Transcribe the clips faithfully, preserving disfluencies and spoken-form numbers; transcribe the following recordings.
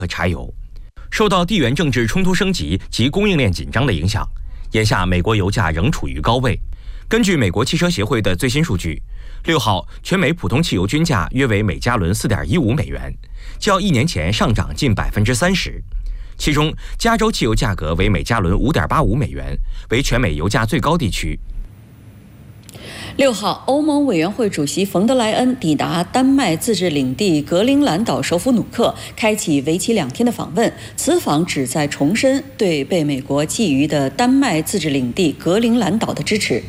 和柴油。受到地缘政治冲突升级及供应链紧张的影响，眼下美国油价仍处于高位。根据美国汽车协会的最新数据，六号全美普通汽油均价约为每加仑 四点一五美元，较一年前上涨近百分之三十。其中，加州汽油价格为每加仑 五点八五美元，为全美油价最高地区。 六号，欧盟委员会主席冯德莱恩抵达丹麦自治领地格陵兰岛首府努克，开启为期两天的访问。此访旨在重申对被美国觊觎的丹麦自治领地格陵兰岛的支持。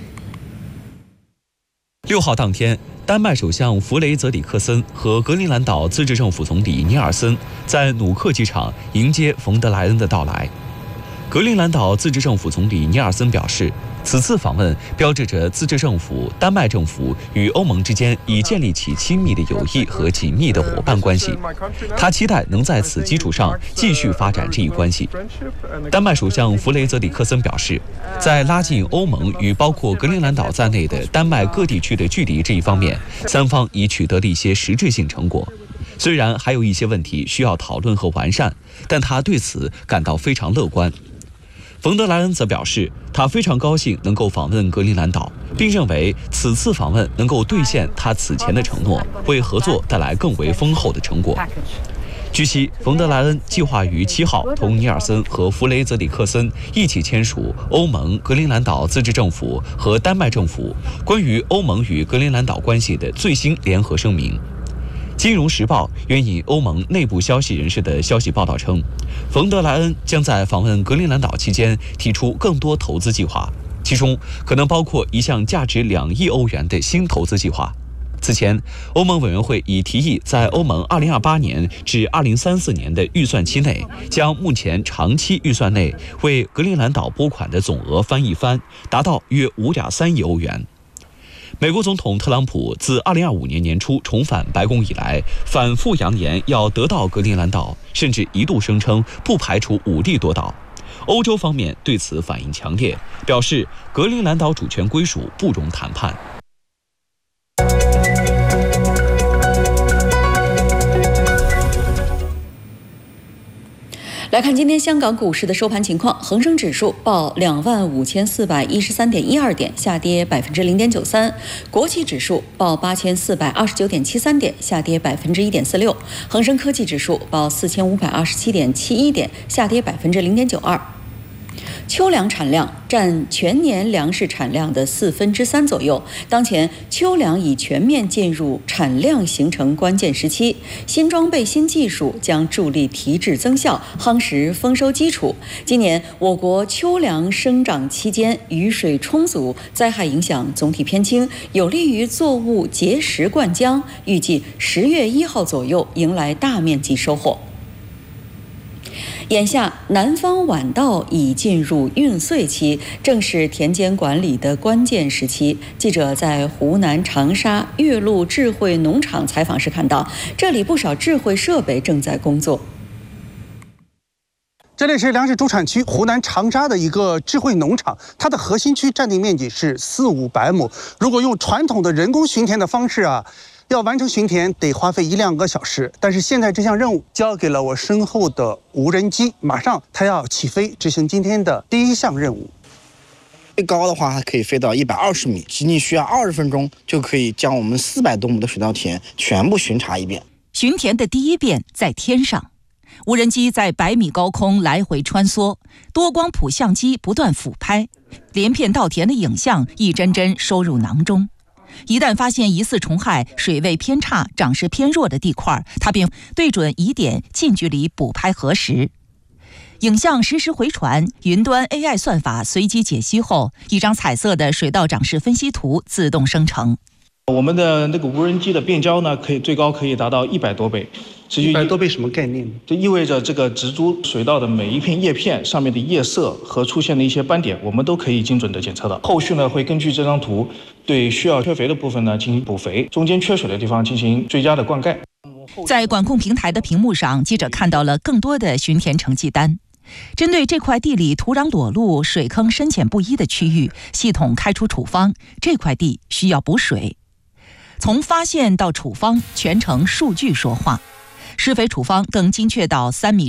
六号当天，丹麦首相弗雷泽里克森和格陵兰岛自治政府总理尼尔森在努克机场迎接冯德莱恩的到来。格陵兰岛自治政府总理尼尔森表示，此次访问标志着自治政府丹麦政府与欧盟之间已建立起亲密的友谊和紧密的伙伴关系。他期待能在此基础上继续发展这一关系。丹麦首相弗雷泽里克森表示，在拉近欧盟与包括格陵兰岛在内的丹麦各地区的距离这一方面，三方已取得了一些实质性成果。虽然还有一些问题需要讨论和完善，但他对此感到非常乐观。冯德莱恩则表示，他非常高兴能够访问格陵兰岛，并认为此次访问能够兑现他此前的承诺，为合作带来更为丰厚的成果。据悉，冯德莱恩计划于七号同尼尔森和弗雷泽里克森一起签署欧盟、格陵兰岛自治政府和丹麦政府关于欧盟与格陵兰岛关系的最新联合声明。金融时报援引欧盟内部消息人士的消息报道称，冯德莱恩将在访问格陵兰岛期间提出更多投资计划，其中可能包括一项价值两亿欧元的新投资计划。此前，欧盟委员会已提议在欧盟二零二八年至二零三四年的预算期内，将目前长期预算内为格陵兰岛拨款的总额翻一番，达到约 五点三亿欧元。美国总统特朗普自二零二五年年初重返白宫以来，反复扬言要得到格陵兰岛，甚至一度声称不排除武力夺岛。欧洲方面对此反应强烈，表示格陵兰岛主权归属不容谈判。 来看今天香港股市的收盘情况，恒生指数报两万五千四百一十三点一二点，下跌百分之零点九三；国企指数报八千四百二十九点七三点，下跌百分之一点四六；恒生科技指数报四千五百二十七点七一点，下跌百分之零点九二。秋粮产量占全年粮食产量的四分之三左右。当前秋粮已全面进入产量形成关键时期，新装备、新技术将助力提质增效，夯实丰收基础。今年我国秋粮生长期间雨水充足，灾害影响总体偏轻，有利于作物结实灌浆。预计十月一号左右迎来大面积收获。眼下，南方晚稻已进入运穗期，正是田间管理的关键时期。记者在湖南长沙岳麓智慧农场采访时看到，这里不少智慧设备正在工作。 这里是粮食主产区湖南长沙的一个智慧农场，它的核心区占地面积是四五百亩。如果用传统的人工巡田的方式啊，要完成巡田得花费一两个小时，但是现在这项任务交给了我身后的无人机，马上它要起飞执行今天的第一项任务。 最高的话还可以飞到一百二十米，仅仅需要二十分钟就可以将我们四百多亩的水稻田全部巡查一遍。 巡田的第一遍在天上，无人机在百米高空来回穿梭，多光谱相机不断俯拍，连片稻田的影像一帧帧收入囊中。一旦发现疑似虫害、水位偏差、长势偏弱的地块，它便对准疑点近距离补拍核实。影像实时回传，云端 A I 算法随机解析后，一张彩色的水稻长势分析图自动生成。 我们的那个无人机的变焦呢，可以最高可以达到一百多倍。 一百多倍什么概念？ 就意味着这个植株水稻的每一片叶片上面的叶色和出现的一些斑点，我们都可以精准的检测到。后续呢，会根据这张图对需要缺肥的部分呢进行补肥，中间缺水的地方进行追加的灌溉。 在管控平台的屏幕上，记者看到了更多的巡田成绩单。针对这块地里土壤裸露、水坑深浅不一的区域，系统开出处方，这块地需要补水。从发现到处方，全程数据说话。施肥处方更精确到三米